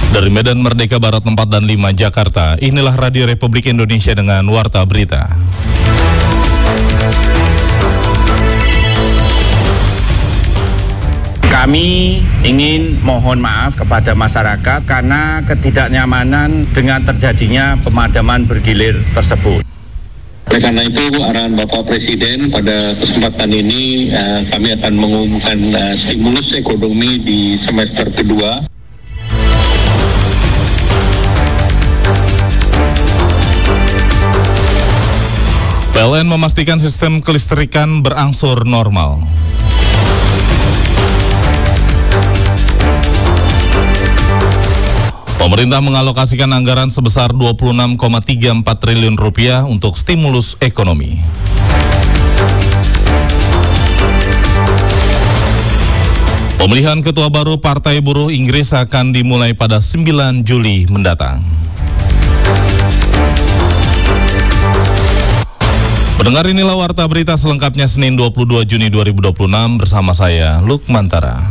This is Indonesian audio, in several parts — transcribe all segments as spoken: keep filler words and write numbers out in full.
Dari Medan Merdeka Barat empat dan lima Jakarta, inilah Radio Republik Indonesia dengan Warta Berita. Kami ingin mohon maaf kepada masyarakat karena ketidaknyamanan dengan terjadinya pemadaman bergilir tersebut. Oleh karena itu, arahan Bapak Presiden pada kesempatan ini uh, kami akan mengumumkan uh, stimulus ekonomi di semester kedua. P L N memastikan sistem kelistrikan berangsur normal. Pemerintah mengalokasikan anggaran sebesar dua puluh enam koma tiga empat triliun rupiah untuk stimulus ekonomi. Pemilihan ketua baru Partai Buruh Inggris akan dimulai pada sembilan Juli mendatang. Pendengar, inilah Warta Berita selengkapnya Senin dua puluh dua Juni dua ribu dua puluh enam bersama saya, Lukmantara.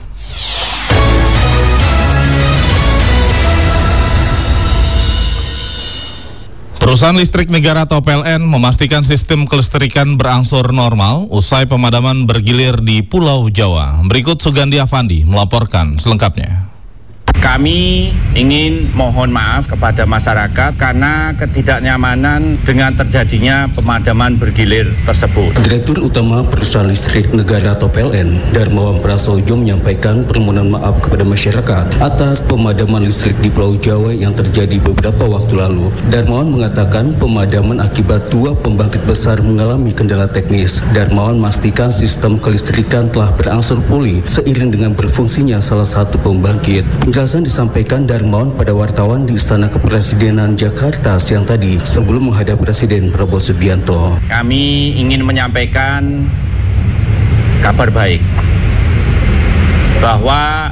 Perusahaan Listrik Negara atau P L N memastikan sistem kelistrikan berangsur normal usai pemadaman bergilir di Pulau Jawa. Berikut Sugandi Afandi melaporkan selengkapnya. Kami ingin mohon maaf kepada masyarakat karena ketidaknyamanan dengan terjadinya pemadaman bergilir tersebut. Direktur Utama Perusahaan Listrik Negara atau P L N, Darmawan Prasojo, menyampaikan permohonan maaf kepada masyarakat atas pemadaman listrik di Pulau Jawa yang terjadi beberapa waktu lalu. Darmawan mengatakan pemadaman akibat dua pembangkit besar mengalami kendala teknis. Darmawan memastikan sistem kelistrikan telah berangsur pulih seiring dengan berfungsinya salah satu pembangkit. Penjelasan disampaikan Darmawan pada wartawan di Istana Kepresidenan Jakarta siang tadi sebelum menghadap Presiden Prabowo Subianto. Kami ingin menyampaikan kabar baik bahwa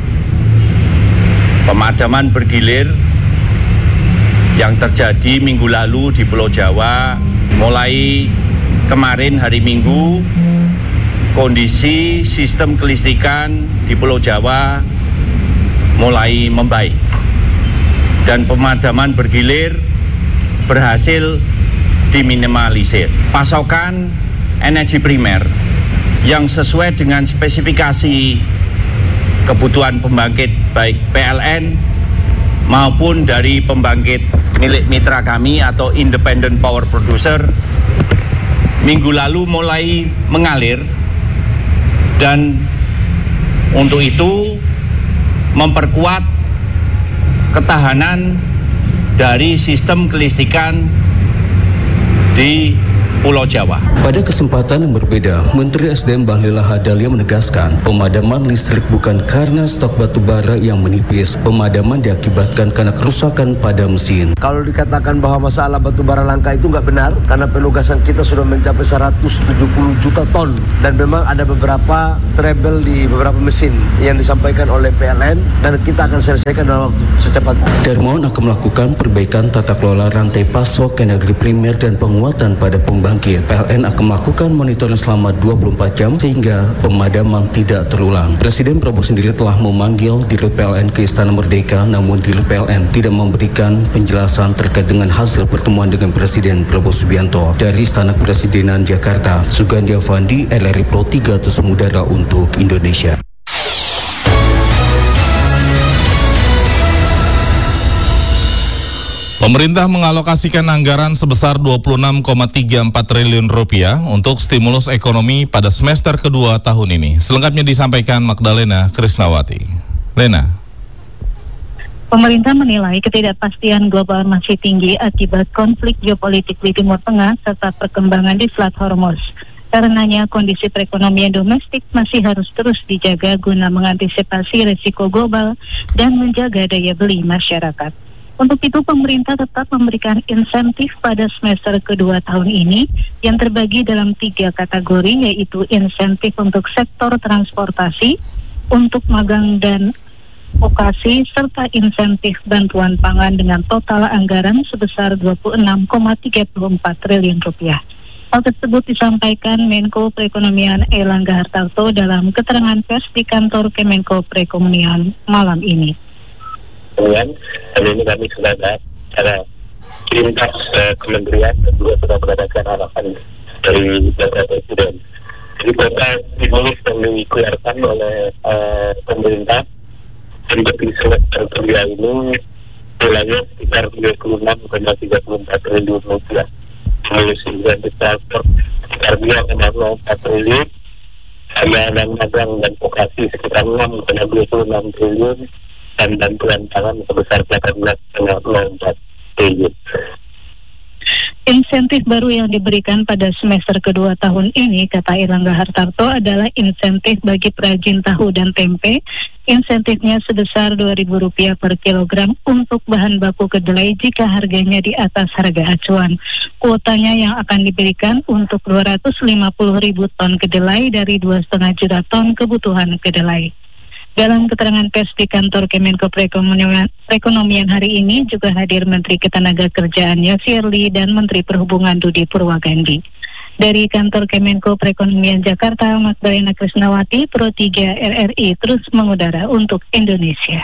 pemadaman bergilir yang terjadi minggu lalu di Pulau Jawa, mulai kemarin hari Minggu, kondisi sistem kelistrikan di Pulau Jawa mulai membaik dan pemadaman bergilir berhasil diminimalisir. Pasokan energi primer yang sesuai dengan spesifikasi kebutuhan pembangkit baik P L N maupun dari pembangkit milik mitra kami atau Independent Power Producer minggu lalu mulai mengalir, dan untuk itu memperkuat ketahanan dari sistem kelistrikan di Pulau Jawa. Pada kesempatan yang berbeda, Menteri S D M Bahlil Lahadalia menegaskan pemadaman listrik bukan karena stok batu bara yang menipis. Pemadaman diakibatkan karena kerusakan pada mesin. Kalau dikatakan bahwa masalah batu bara langka itu nggak benar, karena penugasan kita sudah mencapai seratus tujuh puluh juta ton, dan memang ada beberapa trouble di beberapa mesin yang disampaikan oleh P L N, dan kita akan selesaikan dalam waktu secepatnya. Darmawan akan melakukan perbaikan tata kelola rantai pasok energi primer dan penguatan pada pembangkit. P L N akan melakukan monitoring selama dua puluh empat jam sehingga pemadaman tidak terulang. Presiden Prabowo sendiri telah memanggil Dirut P L N ke Istana Merdeka, namun Dirut P L N tidak memberikan penjelasan terkait dengan hasil pertemuan dengan Presiden Prabowo Subianto. Dari Istana Kepresidenan Jakarta, Sugandi Afandi, R R I Pro tiga Tusum Udara untuk Indonesia. Pemerintah mengalokasikan anggaran sebesar dua puluh enam koma tiga empat triliun rupiah untuk stimulus ekonomi pada semester kedua tahun ini. Selengkapnya disampaikan Magdalena Krisnawati. Lena. Pemerintah menilai ketidakpastian global masih tinggi akibat konflik geopolitik di Timur Tengah serta perkembangan di Selat Hormuz. Karenanya kondisi perekonomian domestik masih harus terus dijaga guna mengantisipasi risiko global dan menjaga daya beli masyarakat. Untuk itu, pemerintah tetap memberikan insentif pada semester kedua tahun ini yang terbagi dalam tiga kategori, yaitu insentif untuk sektor transportasi, untuk magang dan vokasi, serta insentif bantuan pangan dengan total anggaran sebesar dua puluh enam koma tiga empat triliun rupiah. Hal tersebut disampaikan Menko Perekonomian Airlangga Hartarto dalam keterangan pers di kantor Kemenko Perekonomian malam ini. perekonomian, dan ini kami sudah ada secara lintas uh, kementerian dan juga sudah mengadakan arahan dari Bapak Presiden. Jadi total stimulus yang dikeluarkan oleh uh, pemerintah untuk di semester kedua ini nilainya sekitar tiga puluh enam koma tiga empat triliun rupiah. Stimulus insentif transport sekitar dua koma nol empat triliun, tambahan magang dan vokasi sekitar enam koma dua puluh enam triliun, dan bantuan pangan sebesar delapan belas koma nol empat triliun. Insentif baru yang diberikan pada semester kedua tahun ini, kata Erlangga Hartarto, adalah insentif bagi perajin tahu dan tempe. Insentifnya sebesar dua ribu rupiah per kilogram untuk bahan baku kedelai jika harganya di atas harga acuan. Kuotanya yang akan diberikan untuk dua ratus lima puluh ribu ton kedelai dari dua koma lima juta ton kebutuhan kedelai. Dalam keterangan pers di kantor Kemenko Perekonomian, Perekonomian hari ini juga hadir Menteri Ketenagakerjaan Yasirli dan Menteri Perhubungan Dudi Purwagandi. Dari kantor Kemenko Perekonomian Jakarta, Magdalena Krisnawati, Pro tiga R R I terus mengudara untuk Indonesia.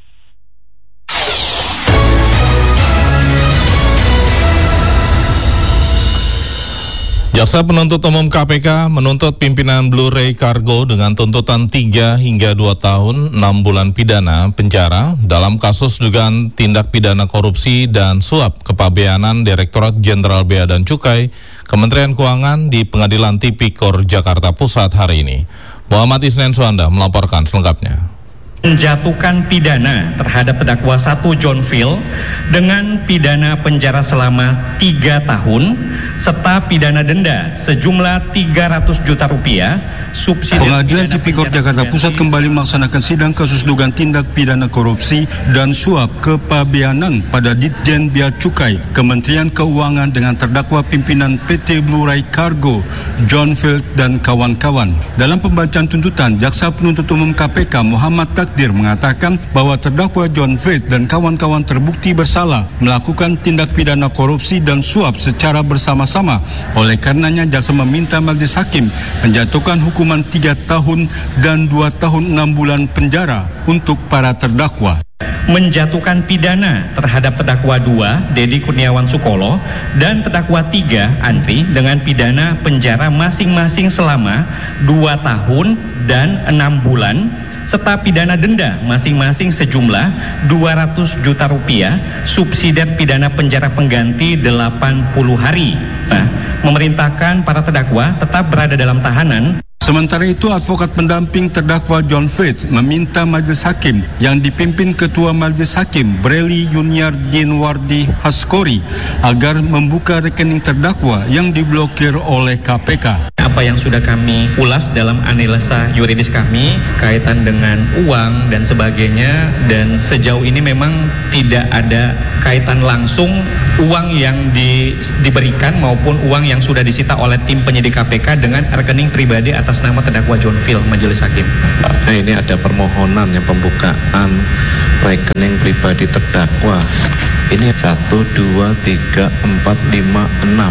Jaksa Penuntut Umum K P K menuntut pimpinan Blu-ray Cargo dengan tuntutan tiga hingga dua tahun enam bulan pidana penjara dalam kasus dugaan tindak pidana korupsi dan suap kepabeanan Direktorat Jenderal Bea dan Cukai Kementerian Keuangan di Pengadilan Tipikor Jakarta Pusat hari ini. Muhammad Isnen Suanda melaporkan selengkapnya. Menjatuhkan pidana terhadap terdakwa satu John Phil dengan pidana penjara selama tiga tahun serta pidana denda sejumlah tiga ratus juta rupiah. Subsidi Pengadilan Tipikor Jakarta Pusat kembali melaksanakan sidang kasus dugaan tindak pidana korupsi dan suap kepabeanan pada Ditjen Bea Cukai Kementerian Keuangan dengan terdakwa pimpinan P T Blu-ray Cargo John Phil dan kawan-kawan. Dalam pembacaan tuntutan, Jaksa Penuntut Umum K P K Muhammad Takdir mengatakan bahwa terdakwa John Phil dan kawan-kawan terbukti bersalah melakukan tindak pidana korupsi dan suap secara bersama-sama. Oleh karenanya, Jaksa meminta Majelis Hakim menjatuhkan hukuman tiga tahun dan dua tahun enam bulan penjara untuk para terdakwa. Menjatuhkan pidana terhadap terdakwa dua Dedi Kurniawan Sukolo dan terdakwa tiga Andri dengan pidana penjara masing-masing selama dua tahun dan enam bulan serta pidana denda masing-masing sejumlah dua ratus juta rupiah, subsidiar pidana penjara pengganti delapan puluh hari. Nah, memerintahkan para terdakwa tetap berada dalam tahanan. Sementara itu, advokat pendamping terdakwa John Fritz meminta Majelis Hakim yang dipimpin Ketua Majelis Hakim Breli Yuniar Dinwardi Haskori agar membuka rekening terdakwa yang diblokir oleh K P K. Apa yang sudah kami ulas dalam analisa yuridis kami kaitan dengan uang dan sebagainya, dan sejauh ini memang tidak ada kaitan langsung uang yang di, diberikan maupun uang yang sudah disita oleh tim penyidik K P K dengan rekening pribadi atas nama terdakwa John Phil, Majelis Hakim. Nah, ini ada permohonan yang pembukaan rekening pribadi terdakwa. Ini satu, dua, tiga, empat, lima, enam.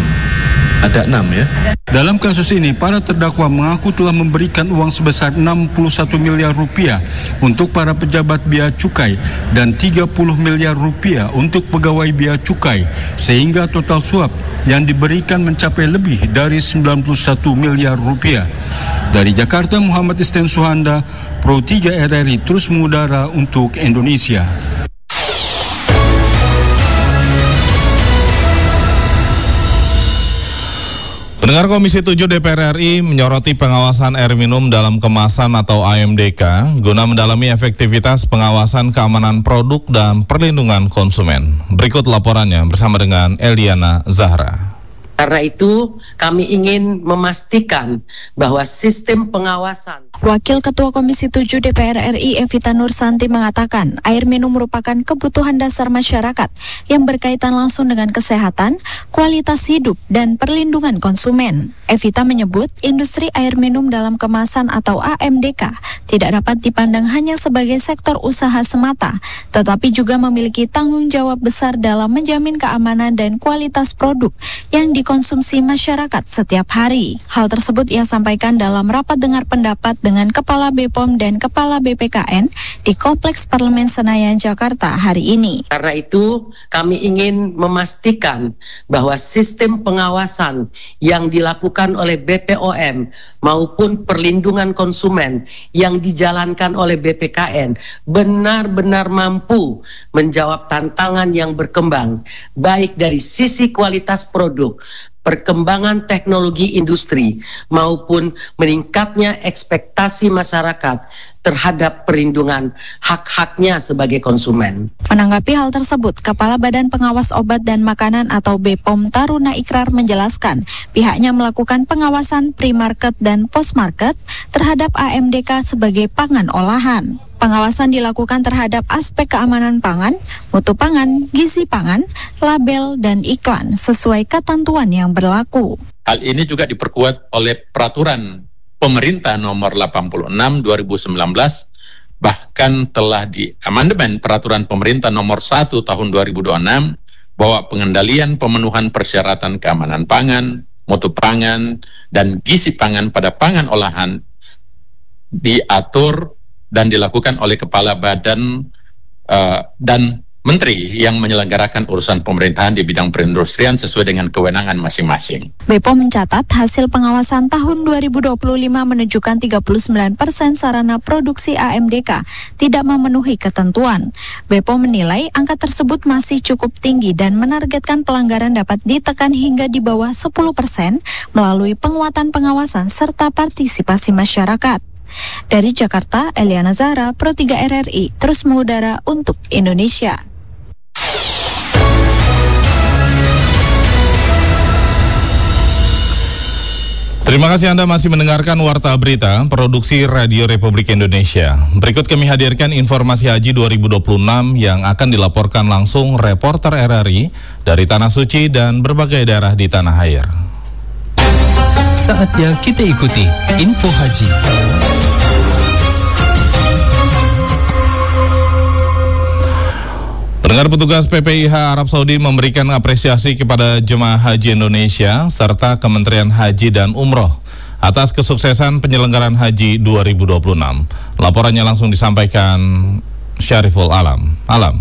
Ada enam ya. Dalam kasus ini, para terdakwa mengaku telah memberikan uang sebesar enam puluh satu miliar rupiah untuk para pejabat bea cukai dan tiga puluh miliar rupiah untuk pegawai bea cukai, sehingga total suap yang diberikan mencapai lebih dari sembilan puluh satu miliar rupiah. Dari Jakarta, Muhammad Isten Suhanda, Pro tiga R R I terus mengudara untuk Indonesia. Pendengar, Komisi tujuh D P R R I menyoroti pengawasan air minum dalam kemasan atau A M D K guna mendalami efektivitas pengawasan keamanan produk dan perlindungan konsumen. Berikut laporannya bersama dengan Eliana Zahra. Karena itu, kami ingin memastikan bahwa sistem pengawasan. Wakil Ketua Komisi tujuh D P R R I Evita Nursanti mengatakan, air minum merupakan kebutuhan dasar masyarakat yang berkaitan langsung dengan kesehatan, kualitas hidup, dan perlindungan konsumen. Evita menyebut, industri air minum dalam kemasan atau A M D K tidak dapat dipandang hanya sebagai sektor usaha semata, tetapi juga memiliki tanggung jawab besar dalam menjamin keamanan dan kualitas produk yang di dikonsumsi masyarakat setiap hari. Hal tersebut ia sampaikan dalam rapat dengar pendapat dengan Kepala B P O M dan Kepala B P K N di Kompleks Parlemen Senayan, Jakarta hari ini. Karena itu, kami ingin memastikan bahwa sistem pengawasan yang dilakukan oleh B P O M maupun perlindungan konsumen yang dijalankan oleh B P K N benar-benar mampu menjawab tantangan yang berkembang, baik dari sisi kualitas produk, perkembangan teknologi industri, maupun meningkatnya ekspektasi masyarakat terhadap perlindungan hak-haknya sebagai konsumen. Menanggapi hal tersebut, Kepala Badan Pengawas Obat dan Makanan atau B P O M Taruna Ikrar menjelaskan pihaknya melakukan pengawasan pre-market dan post-market terhadap A M D K sebagai pangan olahan. Pengawasan dilakukan terhadap aspek keamanan pangan, mutu pangan, gizi pangan, label, dan iklan sesuai ketentuan yang berlaku. Hal ini juga diperkuat oleh peraturan pemerintah nomor delapan puluh enam dua ribu sembilan belas, bahkan telah diamandemen peraturan pemerintah nomor satu tahun dua ribu dua puluh enam bahwa pengendalian pemenuhan persyaratan keamanan pangan, mutu pangan, dan gizi pangan pada pangan olahan diatur dan dilakukan oleh Kepala Badan uh, dan Menteri yang menyelenggarakan urusan pemerintahan di bidang perindustrian sesuai dengan kewenangan masing-masing. B P O M mencatat hasil pengawasan tahun dua ribu dua puluh lima menunjukkan tiga puluh sembilan persen sarana produksi A M D K tidak memenuhi ketentuan. B P O M menilai angka tersebut masih cukup tinggi dan menargetkan pelanggaran dapat ditekan hingga di bawah sepuluh persen melalui penguatan pengawasan serta partisipasi masyarakat. Dari Jakarta, Eliana Zahra, Pro tiga R R I, terus mengudara untuk Indonesia. Terima kasih Anda masih mendengarkan Warta Berita, Produksi Radio Republik Indonesia. Berikut kami hadirkan informasi haji dua ribu dua puluh enam yang akan dilaporkan langsung reporter R R I dari Tanah Suci dan berbagai daerah di tanah air. Saatnya kita ikuti Info Haji. Pendengar, petugas P P I H Arab Saudi memberikan apresiasi kepada jemaah haji Indonesia serta Kementerian Haji dan Umroh atas kesuksesan penyelenggaraan haji dua ribu dua puluh enam. Laporannya langsung disampaikan Syariful Alam. Alam.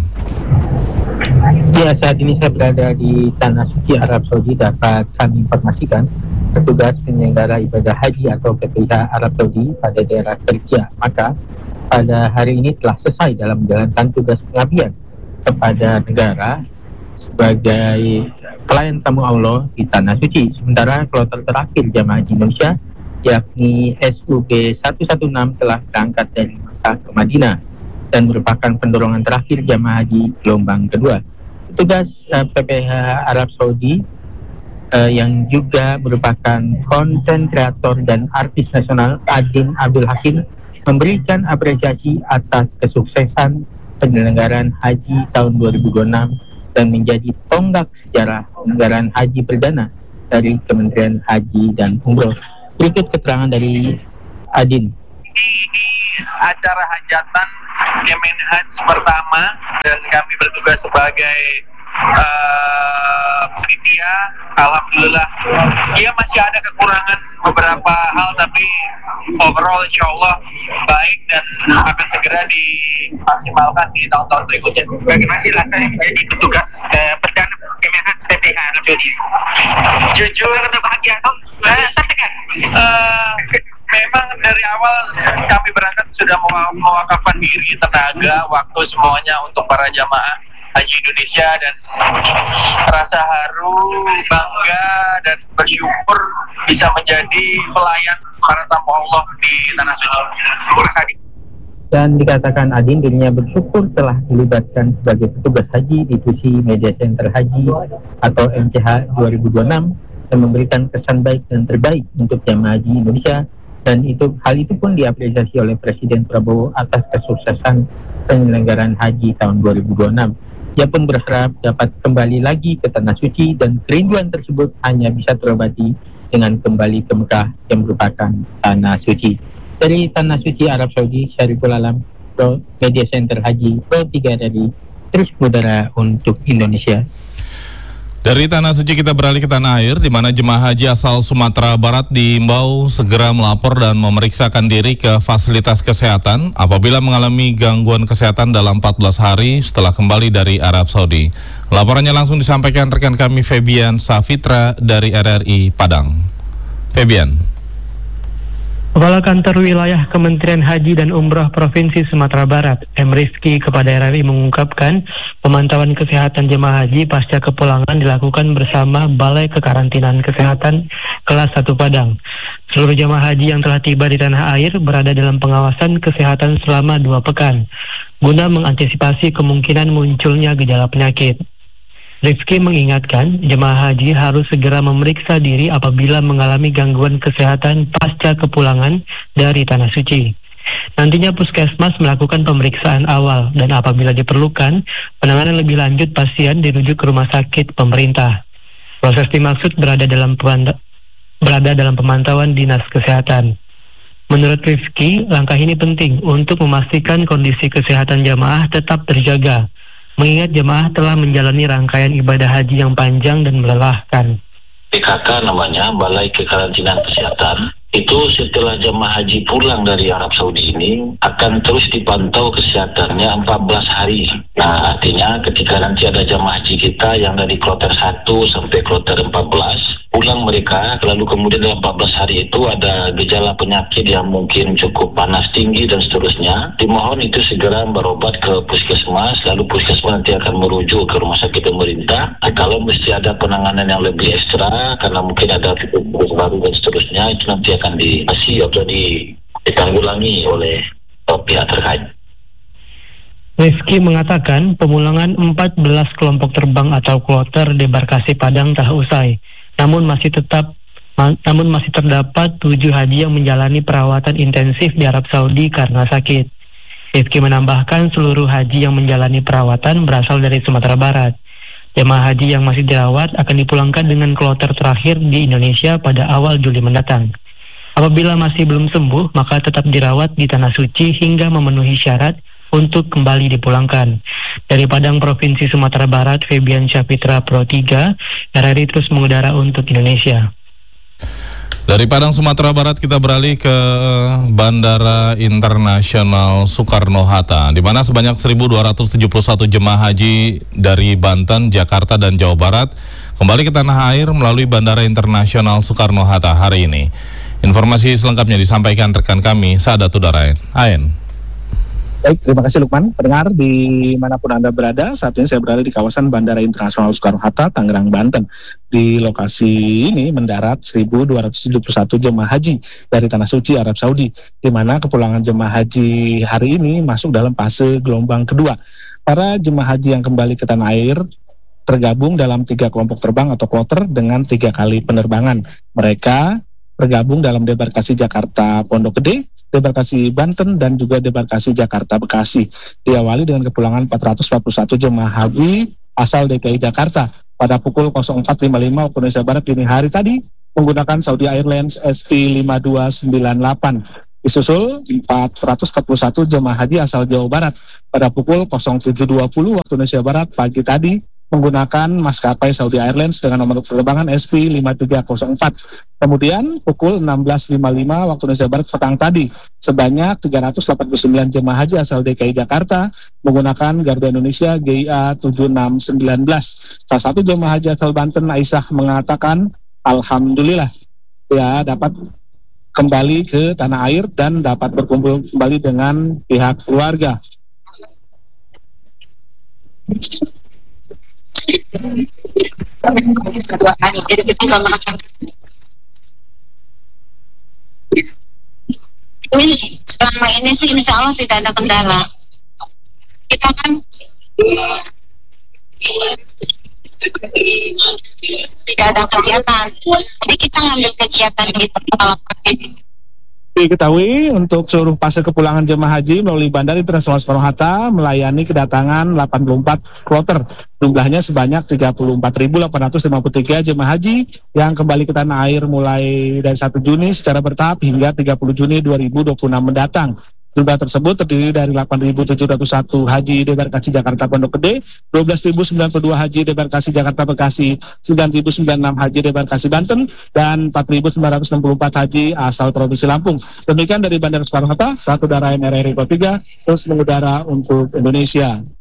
Ya, saat ini saya berada di Tanah Suci Arab Saudi. Dapat kami informasikan petugas penyelenggara ibadah haji atau P P I H Arab Saudi pada daerah kerja maka pada hari ini telah selesai dalam menjalankan tugas pengabdian kepada negara sebagai pelayan tamu Allah di Tanah Suci. Sementara kloter terakhir jamaah haji Indonesia yakni S U B seratus enam belas telah berangkat dari Makkah ke Madinah dan merupakan pendorongan terakhir jamaah haji gelombang kedua. Petugas uh, P P I H Arab Saudi uh, yang juga merupakan konten kreator dan artis nasional Adin Abdul Hakim memberikan apresiasi atas kesuksesan penyelenggaraan haji tahun dua ribu dua puluh enam dan menjadi tonggak sejarah penyelenggaraan haji perdana dari Kementerian Haji dan Umroh. Berikut keterangan dari Adin. Acara hajatan Kemenhaj pertama dan kami bertugas sebagai uh, panitia. Alhamdulillah ya masih ada kekurangan beberapa hal, tapi overall insya Allah baik dan akan segera dimaksimalkan di tahun-tahun berikutnya. Bagaimana sih rasanya menjadi petugas eh, perdana Kemenhaj P P I H Arab Saudi? Jujur atau bahagia? Oh, sampaikan. Uh, memang dari awal kami berangkat sudah mewakafkan diri, tenaga, waktu semuanya untuk para jamaah haji Indonesia, dan rasa haru, bangga dan bersyukur bisa menjadi pelayan para tamu Allah di Tanah Suci. Dan dikatakan Adin dirinya bersyukur telah dilibatkan sebagai petugas haji di Tusi Media Center Haji atau M C H dua ribu dua puluh enam dan memberikan kesan baik dan terbaik untuk jamaah haji Indonesia, dan itu hal itu pun diapresiasi oleh Presiden Prabowo atas kesuksesan penyelenggaraan haji tahun dua ribu dua puluh enam. Ia pun berharap dapat kembali lagi ke Tanah Suci dan kerinduan tersebut hanya bisa terobati dengan kembali ke Mekah yang merupakan Tanah Suci. Dari Tanah Suci Arab Saudi, Syariful Alam, Pro Media Center Haji, Pro tiga R R I, terus mengudara untuk Indonesia. Dari Tanah Suci kita beralih ke tanah air, di mana jemaah haji asal Sumatera Barat diimbau segera melapor dan memeriksakan diri ke fasilitas kesehatan apabila mengalami gangguan kesehatan dalam empat belas hari setelah kembali dari Arab Saudi. Laporannya langsung disampaikan rekan kami Febian Safitra dari R R I Padang. Febian. Kepala Kantor Wilayah Kementerian Haji dan Umroh Provinsi Sumatera Barat, M. Rizky, kepada R R I mengungkapkan pemantauan kesehatan jemaah haji pasca kepulangan dilakukan bersama Balai Kekarantinaan Kesehatan Kelas satu Padang. Seluruh jemaah haji yang telah tiba di tanah air berada dalam pengawasan kesehatan selama dua pekan, guna mengantisipasi kemungkinan munculnya gejala penyakit. Rizky mengingatkan jemaah haji harus segera memeriksa diri apabila mengalami gangguan kesehatan pasca kepulangan dari Tanah Suci. Nantinya puskesmas melakukan pemeriksaan awal dan apabila diperlukan, penanganan lebih lanjut pasien dirujuk ke rumah sakit pemerintah. Proses dimaksud berada dalam berada dalam pemantauan Dinas Kesehatan. Menurut Rizky, langkah ini penting untuk memastikan kondisi kesehatan jamaah tetap terjaga, mengingat jemaah telah menjalani rangkaian ibadah haji yang panjang dan melelahkan. B K K namanya, Balai Kekarantinaan Kesehatan, itu setelah jemaah haji pulang dari Arab Saudi ini akan terus dipantau kesehatannya empat belas hari. Nah, artinya ketika nanti ada jemaah haji kita yang dari kloter satu sampai kloter empat belas, pulang mereka, lalu kemudian dalam empat belas hari itu ada gejala penyakit yang mungkin cukup panas tinggi dan seterusnya, dimohon itu segera berobat ke puskesmas, lalu puskesmas nanti akan merujuk ke rumah sakit pemerintah. Nah, kalau mesti ada penanganan yang lebih ekstra karena mungkin ada virus baru dan seterusnya, itu nanti akan dikasih atau ditanggulangi oleh uh, pihak terkait. Rizky mengatakan pemulangan empat belas kelompok terbang atau kloter debarkasi Padang telah usai. Namun masih tetap, namun masih terdapat tujuh haji yang menjalani perawatan intensif di Arab Saudi karena sakit. Rizky menambahkan seluruh haji yang menjalani perawatan berasal dari Sumatera Barat. Jemaah haji yang masih dirawat akan dipulangkan dengan kloter terakhir di Indonesia pada awal Juli mendatang. Apabila masih belum sembuh, maka tetap dirawat di Tanah Suci hingga memenuhi syarat untuk kembali dipulangkan. Dari Padang, Provinsi Sumatera Barat, Febian Syafitra Pro tiga, R R I terus mengudara untuk Indonesia. Dari Padang, Sumatera Barat kita beralih ke Bandara Internasional Soekarno-Hatta, di mana sebanyak seribu dua ratus tujuh puluh satu jemaah haji dari Banten, Jakarta, dan Jawa Barat kembali ke tanah air melalui Bandara Internasional Soekarno-Hatta hari ini. Informasi selengkapnya disampaikan rekan kami, Saadatul Darain. Ain. Baik, terima kasih Lukman. Pendengar dimanapun Anda berada, saat ini saya berada di kawasan Bandara Internasional Soekarno-Hatta, Tangerang, Banten. Di lokasi ini mendarat seribu dua ratus tujuh puluh satu jemaah haji dari Tanah Suci, Arab Saudi, di mana kepulangan jemaah haji hari ini masuk dalam fase gelombang kedua. Para jemaah haji yang kembali ke tanah air tergabung dalam tiga kelompok terbang atau kloter dengan tiga kali penerbangan. Mereka tergabung dalam debarkasi Jakarta Pondok Gede, debarkasi Banten, dan juga debarkasi Jakarta Bekasi. Diawali dengan kepulangan empat ratus empat puluh satu jemaah haji asal D K I Jakarta pada pukul nol empat lima puluh lima waktu Indonesia Barat dini hari tadi menggunakan Saudi Airlines S P lima dua sembilan delapan. Disusul empat ratus empat puluh satu jemaah haji asal Jawa Barat pada pukul nol tujuh dua puluh waktu Indonesia Barat pagi tadi menggunakan maskapai Saudi Airlines dengan nomor penerbangan S P lima tiga nol empat. Kemudian pukul enam belas lima puluh lima waktu Indonesia Barat petang tadi, sebanyak tiga ratus delapan puluh sembilan jemaah haji asal D K I Jakarta menggunakan Garuda Indonesia G I A tujuh enam satu sembilan. Salah satu jemaah haji asal Banten, Aisyah, mengatakan alhamdulillah ya dapat kembali ke tanah air dan dapat berkumpul kembali dengan pihak keluarga. Ini selama ini sih insya Allah tidak ada kendala. Kita kan tidak ada kegiatan, jadi kita ngambil kegiatan gitu kalau Diketahui untuk seluruh fase kepulangan jemaah haji melalui Bandara Internasional Soekarno-Hatta melayani kedatangan delapan puluh empat kloter. Jumlahnya sebanyak tiga puluh empat ribu delapan ratus lima puluh tiga jemaah haji yang kembali ke tanah air mulai dari satu Juni secara bertahap hingga tiga puluh Juni dua ribu dua puluh enam mendatang. Jumlah tersebut terdiri dari delapan ribu tujuh ratus satu haji debarkasi Jakarta Pondok Gede, dua belas ribu sembilan puluh dua haji debarkasi Jakarta Bekasi, sembilan ribu sembilan puluh enam haji debarkasi Banten, dan empat ribu sembilan ratus enam puluh empat haji asal Provinsi Lampung. Demikian dari Bandara Soekarno-Hatta, satu udara N R R I tiga terus mengudara untuk Indonesia.